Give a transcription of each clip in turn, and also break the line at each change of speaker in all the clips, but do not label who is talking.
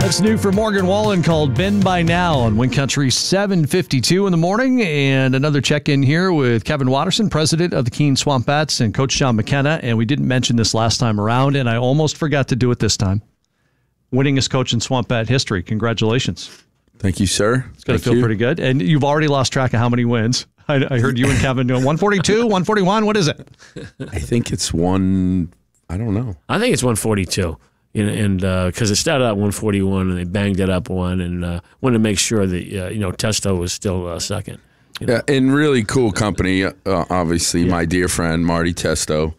That's new for Morgan Wallen, called Been By Now on Wind Country, 7:52 in the morning. And another check-in here with Kevin Watterson, president of the Keene Swamp Bats, and Coach Sean McKenna. And we didn't mention this last time around, and I almost forgot to do it this time. Winningest coach in Swamp Bat history. Congratulations.
Thank you, sir.
It's going to feel pretty good. And you've already lost track of how many wins. I heard you and Kevin doing 142, 141. What is it?
I think it's one. I don't know.
I think it's 142. And because it started out 141 and they banged it up one, and wanted to make sure that Testo was still second.
Yeah, and really cool company. Obviously, my dear friend Marty Testo.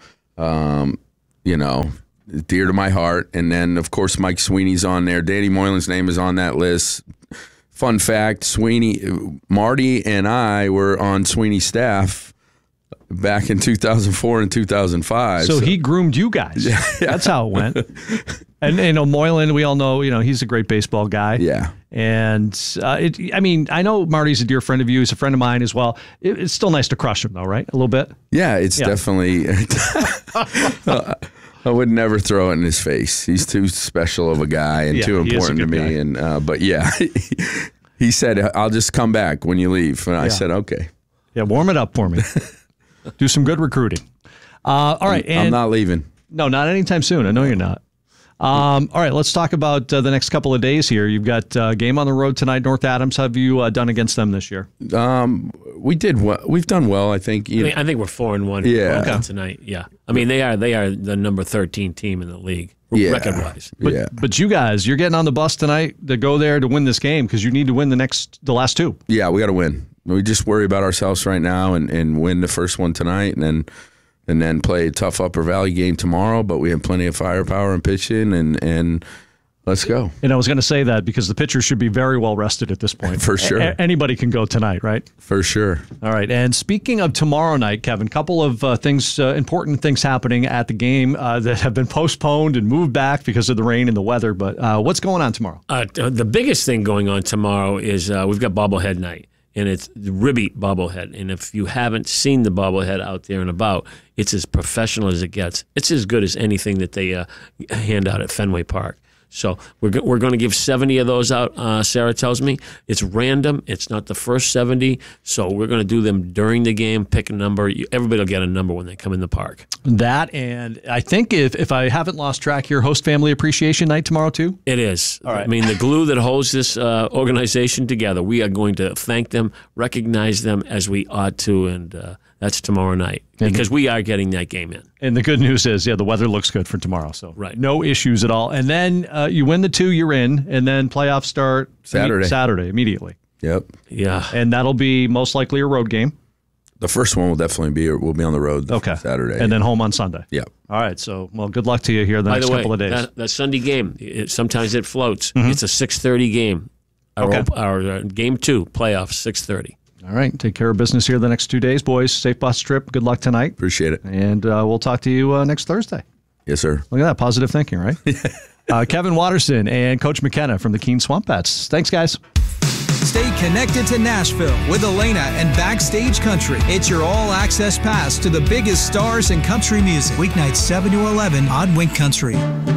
Dear to my heart. And then of course Mike Sweeney's on there. Danny Moylan's name is on that list. Fun fact: Marty and I were on Sweeney's staff back in 2004 and 2005.
So he groomed you guys. Yeah. That's how it went. And Moylan, we all know, he's a great baseball guy.
Yeah.
And I know Marty's a dear friend of you. He's a friend of mine as well. It's still nice to crush him though, right? A little bit.
Yeah, it's definitely. I would never throw it in his face. He's too special of a guy and too important to me. Guy. And but he said, "I'll just come back when you leave." And I said, "Okay." Yeah,
warm it up for me. Do some good recruiting. All right,
I'm not leaving.
No, not anytime soon. I know you're not. All right, let's talk about the next couple of days here. You've got a game on the road tonight, North Adams. How have you done against them this year?
We did well. We've done well, I think.
I think we're 4-1.
Yeah,
tonight. Yeah, I mean they are the number 13 team in the league record-wise.
But you guys, you're getting on the bus tonight to go there to win this game because you need to win the last two.
Yeah, we got to win. We just worry about ourselves right now and win the first one tonight, and then play a tough Upper Valley game tomorrow. But we have plenty of firepower and pitching, and let's go.
And I was going to say that because the pitchers should be very well rested at this point.
For sure.
Anybody can go tonight, right?
For sure.
All right. And speaking of tomorrow night, Kevin, couple of important things happening at the game that have been postponed and moved back because of the rain and the weather. But what's going on tomorrow?
The biggest thing going on tomorrow is we've got bobblehead night. And it's the Ribby bobblehead. And if you haven't seen the bobblehead out there and about, it's as professional as it gets. It's as good as anything that they hand out at Fenway Park. So we're going to give 70 of those out, Sarah tells me. It's random. It's not the first 70. So we're going to do them during the game, pick a number. Everybody will get a number when they come in the park.
That, and I think if I haven't lost track here, Host Family Appreciation Night tomorrow too?
It is.
All right.
I mean, the glue that holds this organization together, we are going to thank them, recognize them as we ought to, and that's tomorrow night because we are getting that game in.
And the good news is, the weather looks good for tomorrow. So no issues at all. And then you win the two, you're in, and then playoffs start Saturday immediately.
Yep.
Yeah.
And that'll be most likely a road game.
The first one will definitely be on the road Saturday.
And then home on Sunday.
Yep.
All right. So, good luck to you here the next couple of days.
That Sunday game, sometimes it floats. Mm-hmm. It's a 6:30 game. Our game 2, playoffs, 6:30.
All right. Take care of business here the next 2 days, boys. Safe bus trip. Good luck tonight.
Appreciate it.
And we'll talk to you next Thursday.
Yes, sir.
Look at that. Positive thinking, right? Kevin Watterson and Coach McKenna from the Keene Swamp Bats. Thanks, guys.
Stay connected to Nashville with Elena and Backstage Country. It's your all-access pass to the biggest stars in country music. Weeknights 7 to 11 on Wind Country.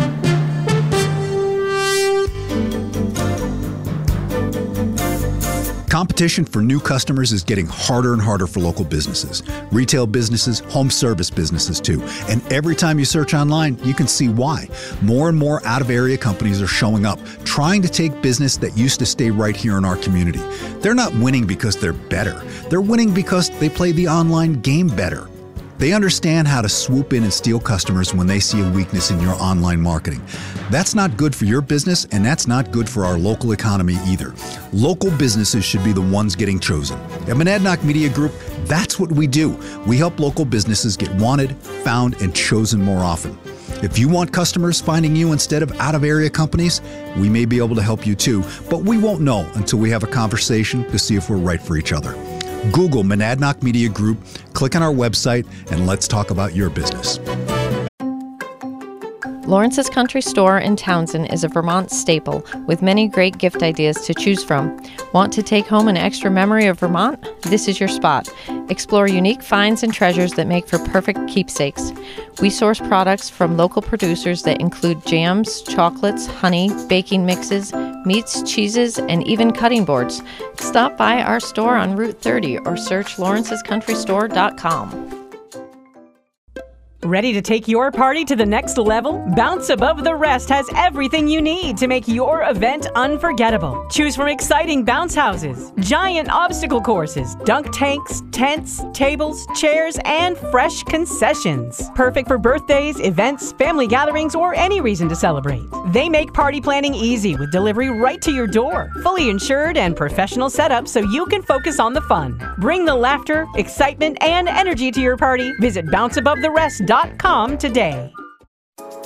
Competition for new customers is getting harder and harder for local businesses. Retail businesses, home service businesses too. And every time you search online, you can see why. More and more out-of-area companies are showing up, trying to take business that used to stay right here in our community. They're not winning because they're better. They're winning because they play the online game better. They understand how to swoop in and steal customers when they see a weakness in your online marketing. That's not good for your business, and that's not good for our local economy either. Local businesses should be the ones getting chosen. At Monadnock Media Group, that's what we do. We help local businesses get wanted, found, and chosen more often. If you want customers finding you instead of out-of-area companies, we may be able to help you too, but we won't know until we have a conversation to see if we're right for each other. Google Monadnock Media Group, click on our website, and let's talk about your business.
Lawrence's Country Store in Townsend is a Vermont staple with many great gift ideas to choose from. Want to take home an extra memory of Vermont? This is your spot. Explore unique finds and treasures that make for perfect keepsakes. We source products from local producers that include jams, chocolates, honey, baking mixes, meats, cheeses, and even cutting boards. Stop by our store on Route 30 or search lawrencescountrystore.com.
Ready to take your party to the next level? Bounce Above the Rest has everything you need to make your event unforgettable. Choose from exciting bounce houses, giant obstacle courses, dunk tanks, tents, tables, chairs, and fresh concessions. Perfect for birthdays, events, family gatherings, or any reason to celebrate. They make party planning easy with delivery right to your door. Fully insured and professional setup so you can focus on the fun. Bring the laughter, excitement, and energy to your party. Visit bounceabovitherest.com today.